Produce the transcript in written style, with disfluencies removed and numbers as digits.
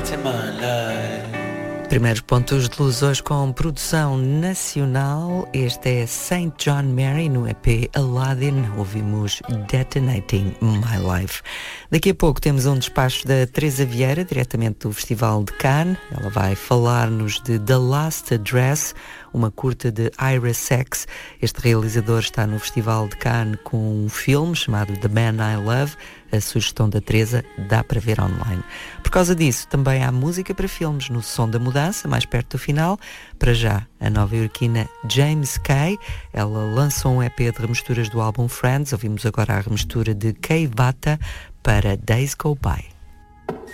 Primeiros pontos de luz hoje com produção nacional. Este é St. John Mary no EP Aladdin. Ouvimos Detonating My Life. Daqui a pouco temos um despacho da Teresa Vieira, diretamente do Festival de Cannes. Ela vai falar-nos de The Last Address, uma curta de Ira Sachs. Este realizador está no Festival de Cannes com um filme chamado The Man I Love. A sugestão da Teresa dá para ver online. Por causa disso, também há música para filmes no Som da Mudança, mais perto do final. Para já, a nova-iorquina James Kay. Ela lançou um EP de remisturas do álbum Friends. Ouvimos agora a remistura de Kay Vata para Days Go By.